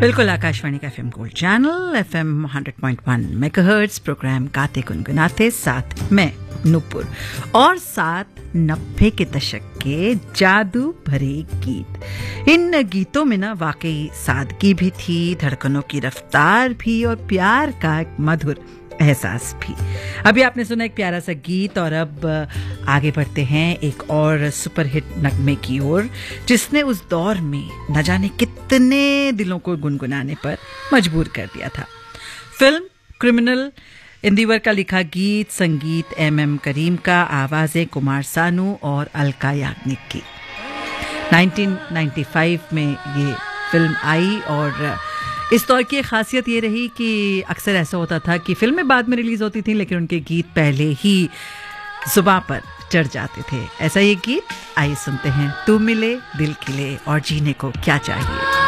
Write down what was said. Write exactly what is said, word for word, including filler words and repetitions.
बिल्कुल आकाशवाणी का FM gold channel FM hundred point one megahertz, programme गाते गुनगुनाते, साथ मैं नूपुर और साथ नब्बे के दशक के जादू भरे गीत। इन गीतों में ना वाकई सादगी भी थी, धड़कनों की रफ्तार भी और प्यार का एक मधुर एहसास भी। अभी आपने सुना एक प्यारा सा गीत और अब आगे बढ़ते हैं एक और सुपरहिट नगमे की ओर, जिसने उस दौर में न जाने कितने दिलों को गुनगुनाने पर मजबूर कर दिया था। फिल्म क्रिमिनल, इंदिवर का लिखा गीत, संगीत एम एम करीम का, आवाजें कुमार सानू और अलका याग्निक की। नाइनटीन नाइंटी फाइव में ये फिल्म आई और इस दौर की खासियत ये रही कि अक्सर ऐसा होता था कि फिल्में बाद में रिलीज होती थी लेकिन उनके गीत पहले ही जुबां पर चढ़ जाते थे। ऐसा ये गीत आइए सुनते हैं, तू मिले दिल खिले और जीने को क्या चाहिए।